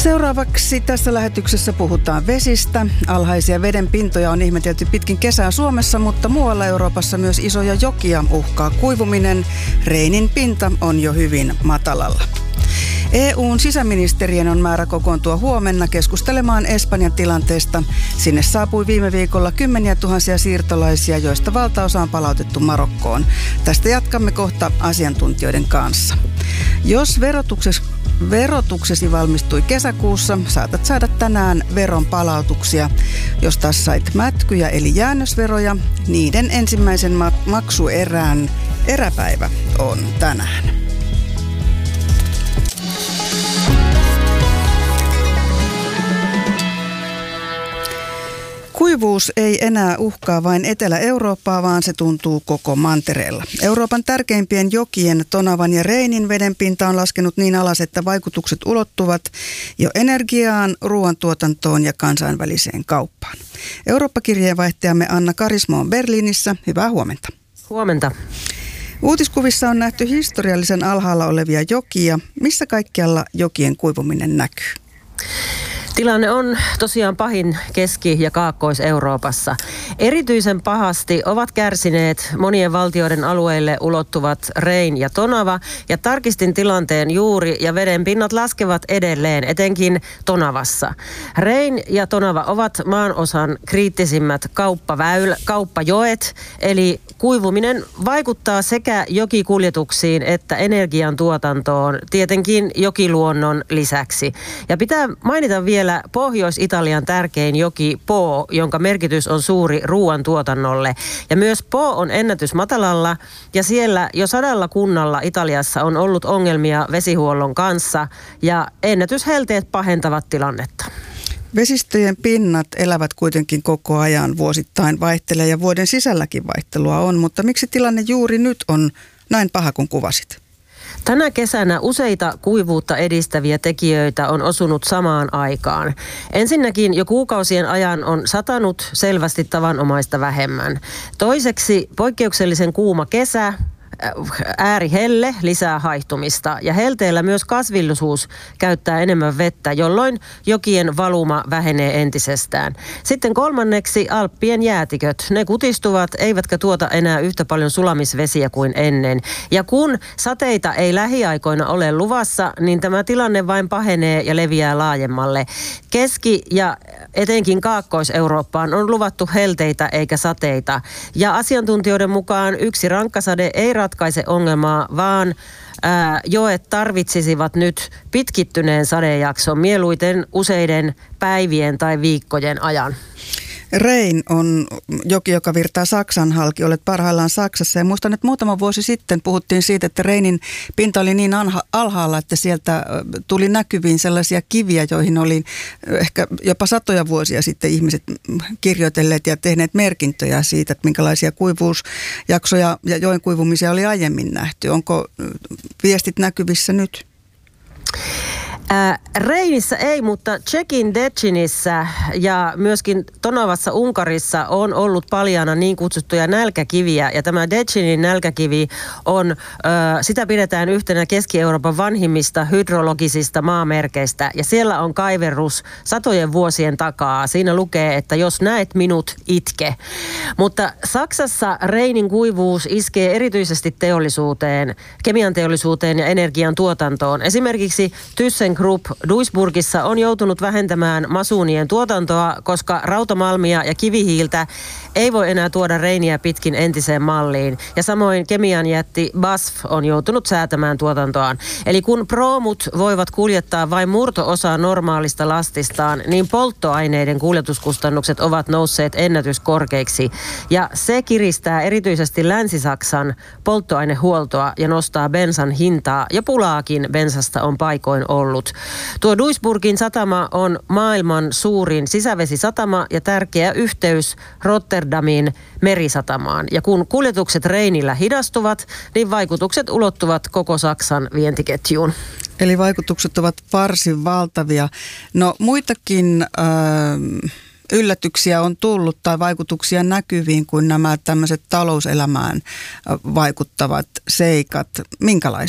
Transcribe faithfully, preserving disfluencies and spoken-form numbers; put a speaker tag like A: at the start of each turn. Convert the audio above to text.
A: Seuraavaksi tässä lähetyksessä puhutaan vesistä. Alhaisia veden pintoja on ihmetelty pitkin kesää Suomessa, mutta muualla Euroopassa myös isoja jokia uhkaa kuivuminen. Reinin pinta on jo hyvin matalalla. E U:n sisäministerien on määrä kokoontua huomenna keskustelemaan Espanjan tilanteesta. Sinne saapui viime viikolla kymmeniä tuhansia siirtolaisia, joista valtaosa on palautettu Marokkoon. Tästä jatkamme kohta asiantuntijoiden kanssa. Jos verotuksessa Verotuksesi valmistui kesäkuussa, saatat saada tänään veron palautuksia. Jos taas sait mätkyjä eli jäännösveroja, niiden ensimmäisen ma- maksuerän eräpäivä on tänään. Kuivuus ei enää uhkaa vain Etelä-Eurooppaa, vaan se tuntuu koko mantereella. Euroopan tärkeimpien jokien, Tonavan ja Reinin vedenpinta on laskenut niin alas, että vaikutukset ulottuvat jo energiaan, ruoantuotantoon ja kansainväliseen kauppaan. Eurooppa-kirjeenvaihtajamme Anna Karismo on Berliinissä. Hyvää huomenta.
B: Huomenta.
A: Uutiskuvissa on nähty historiallisen alhaalla olevia jokia. Missä kaikkialla jokien kuivuminen näkyy?
B: Tilanne on tosiaan pahin Keski- ja Kaakkois-Euroopassa. Erityisen pahasti ovat kärsineet monien valtioiden alueille ulottuvat Rein ja Tonava. Ja tarkistin tilanteen juuri ja vedenpinnat laskevat edelleen, etenkin Tonavassa. Rein ja Tonava ovat maanosan kriittisimmät kauppaväylä, kauppajoet, eli kuivuminen vaikuttaa sekä jokikuljetuksiin että energiantuotantoon, tietenkin jokiluonnon lisäksi. Ja pitää mainita vielä Pohjois-Italian tärkein joki Po, jonka merkitys on suuri ruoantuotannolle. Ja myös Po on ennätysmatalalla ja siellä jo sadalla kunnalla Italiassa on ollut ongelmia vesihuollon kanssa ja ennätyshelteet pahentavat tilannetta.
A: Vesistöjen pinnat elävät kuitenkin koko ajan, vuosittain vaihtelee ja vuoden sisälläkin vaihtelua on, mutta miksi tilanne juuri nyt on näin paha kuin kuvasit?
B: Tänä kesänä useita kuivuutta edistäviä tekijöitä on osunut samaan aikaan. Ensinnäkin jo kuukausien ajan on satanut selvästi tavanomaista vähemmän. Toiseksi poikkeuksellisen kuuma kesä, äärihelle lisää haihtumista ja helteellä myös kasvillisuus käyttää enemmän vettä, jolloin jokien valuma vähenee entisestään. Sitten kolmanneksi Alppien jäätiköt. Ne kutistuvat eivätkä tuota enää yhtä paljon sulamisvesiä kuin ennen. Ja kun sateita ei lähiaikoina ole luvassa, niin tämä tilanne vain pahenee ja leviää laajemmalle. Keski- ja etenkin Kaakkois-Eurooppaan on luvattu helteitä eikä sateita. Ja asiantuntijoiden mukaan yksi rankkasade ei ratkaise ongelmaa, vaan ää, joet tarvitsisivat nyt pitkittyneen sadejakson mieluiten useiden päivien tai viikkojen ajan.
A: Rein on joki, joka virtaa Saksan halki. Olet parhaillaan Saksassa ja muistan, että muutama vuosi sitten puhuttiin siitä, että Reinin pinta oli niin alhaalla, että sieltä tuli näkyviin sellaisia kiviä, joihin oli ehkä jopa satoja vuosia sitten ihmiset kirjoitelleet ja tehneet merkintöjä siitä, että minkälaisia kuivuusjaksoja ja joen kuivumisia oli aiemmin nähty. Onko viestit näkyvissä nyt?
B: Ää, Reinissä ei, mutta Tšekin Decinissä ja myöskin Tonavassa Unkarissa on ollut paljaana niin kutsuttuja nälkäkiviä. Ja tämä Decinin nälkäkivi on, ö, sitä pidetään yhtenä Keski-Euroopan vanhimmista hydrologisista maamerkeistä. Ja siellä on kaiverrus satojen vuosien takaa. Siinä lukee, että jos näet minut, itke. Mutta Saksassa Reinin kuivuus iskee erityisesti teollisuuteen, kemian teollisuuteen ja energian tuotantoon. Esimerkiksi ThyssenKrupp Duisburgissa on joutunut vähentämään masuunien tuotantoa, koska rautamalmia ja kivihiiltä ei voi enää tuoda Reiniä pitkin entiseen malliin. Ja samoin kemian jätti B A S F on joutunut säätämään tuotantoaan. Eli kun proomut voivat kuljettaa vain murto-osaa normaalista lastistaan, niin polttoaineiden kuljetuskustannukset ovat nousseet ennätyskorkeiksi. Ja se kiristää erityisesti Länsi-Saksan polttoainehuoltoa ja nostaa bensan hintaa. Ja pulaakin bensasta on paikoin ollut. Tuo Duisburgin satama on maailman suurin sisävesisatama ja tärkeä yhteys Rotterdamin merisatamaan. Ja kun kuljetukset Reinillä hidastuvat, niin vaikutukset ulottuvat koko Saksan vientiketjuun.
A: Eli vaikutukset ovat varsin valtavia. No muitakin Äh... yllätyksiä on tullut tai vaikutuksia näkyviin kuin nämä tämmöiset talouselämään vaikuttavat seikat. Minkälaisia?